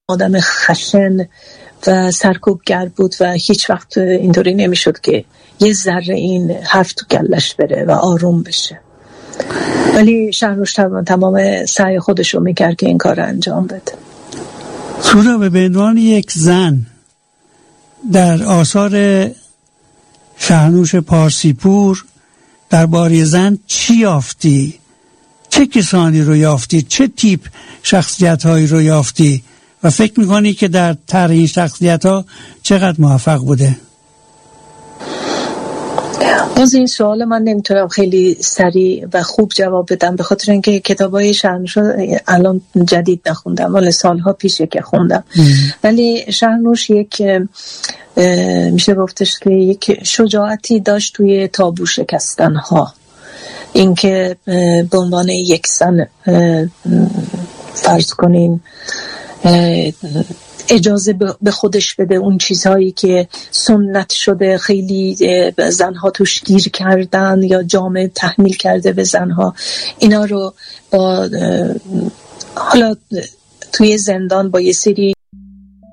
آدم خشن و سرکوبگر بود و هیچ وقت اینطوری نمیشد که یه ذره این حرف تو گلش بره و آروم بشه. ولی شهرنوش تمام سعی خودشو میکرد که این کار انجام بده. سهراب، به عنوان یک زن در آثار شهرنوش پارسیپور درباره زن چی یافتی؟ چه کسانی رو یافتی؟ چه تیپ شخصیت هایی رو یافتی؟ و فکر میکنی که در طرح این شخصیت ها چقدر موفق بوده؟ باز این سوال من نمیتونم خیلی سریع و خوب جواب بدم، به خاطر اینکه کتابای شهرنوش الان جدید نخوندم، ولی سالها پیشه که خوندم. ولی شهرنوش یک میشه گفتش که یک شجاعتی داشت توی تابو شکستن ها. اینکه به عنوان یک زن فرض کنین اجازه به خودش بده اون چیزهایی که سنت شده خیلی زنها توش گیر کردن یا جامعه تحمیل کرده به زنها، اینا رو با حالا توی زندان با یه سری